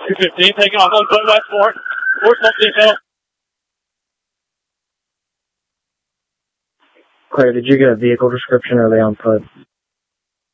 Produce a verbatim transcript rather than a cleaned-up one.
two fifteen, taking off on foot west four. Four smoke detail. Claire, did you get a vehicle description or are they on foot?